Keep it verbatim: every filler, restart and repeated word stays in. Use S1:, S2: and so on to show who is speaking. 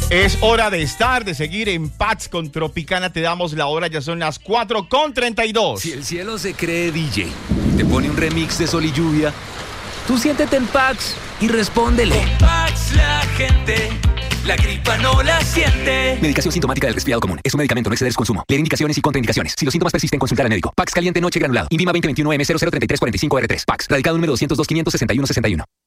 S1: Es hora de estar, de seguir en Pax con Tropicana. Te damos la hora, ya son las cuatro con treinta y dos.
S2: Si el cielo se cree D J, te pone un remix de Sol y Lluvia, tú siéntete en Pax y respóndele.
S3: Con Pax la gente, la gripa no la siente.
S2: Medicación sintomática del resfriado común. Es un medicamento, no exceder su consumo. Leer indicaciones y contraindicaciones. Si los síntomas persisten, consultar al médico. Pax caliente noche granulado. Invima veinte veintiuno M cero cero tres tres cuatro cinco R tres. Pax. Radicado número doscientos dos, quinientos sesenta y uno, sesenta y uno.